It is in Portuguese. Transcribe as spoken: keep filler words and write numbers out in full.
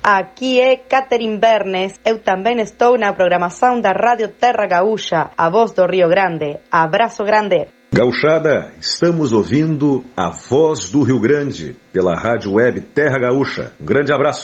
Aqui é Catherine Bernes. Eu também estou na programação da Rádio Terra Gaúcha, a voz do Rio Grande. Abraço grande. Gauchada, estamos ouvindo a voz do Rio Grande pela Rádio Web Terra Gaúcha. Um grande abraço.